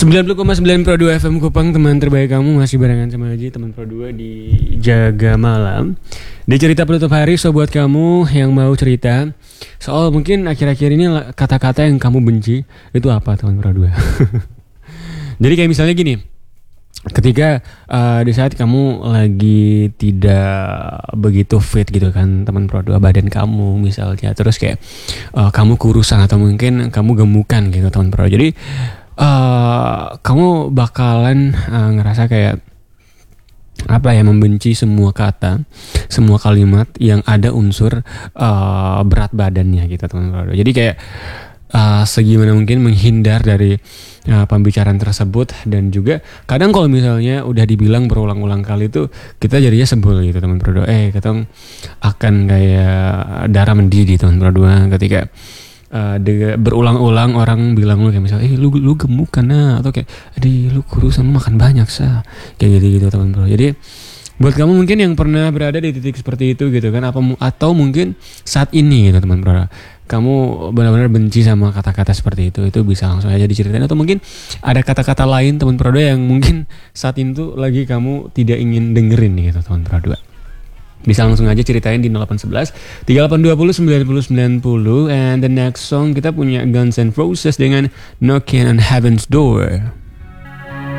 90,9 Pro 2 FM Kupang, teman terbaik kamu masih barengan sama Haji, teman Pro 2 di Jaga Malam. Di cerita penutup hari, so buat kamu yang mau cerita soal mungkin akhir-akhir ini kata-kata yang kamu benci, itu apa teman Pro 2? Jadi kayak misalnya gini, ketika di saat kamu lagi tidak begitu fit gitu kan teman Pro 2, badan kamu misalnya, terus kayak kamu kurusan atau mungkin kamu gemukan gitu teman Pro 2. Jadi kamu bakalan ngerasa kayak apa ya, membenci semua kata, semua kalimat yang ada unsur berat badannya gitu teman-teman. Jadi kayak segimana mungkin menghindar dari pembicaraan tersebut. Dan juga kadang kalau misalnya udah dibilang berulang-ulang kali itu kita jadinya sebel gitu teman Pro 2. Kita akan kayak darah mendidih teman Pro 2 ketika berulang-ulang orang bilang lu kayak misalnya lu gemuk kan, atau kayak lu kurusan, lu makan banyak kayak gitu teman Bro. Jadi buat kamu mungkin yang pernah berada di titik seperti itu gitu kan, atau mungkin saat ini gitu teman Bro, kamu benar-benar benci sama kata-kata seperti itu bisa langsung aja diceritain. Atau mungkin ada kata-kata lain teman Pro 2 yang mungkin saat itu lagi kamu tidak ingin dengerin gitu teman Pro 2. Bisa langsung aja ceritain di 0811 3820 9090. And the next song kita punya Guns N' Roses dengan Knocking on Heaven's Door.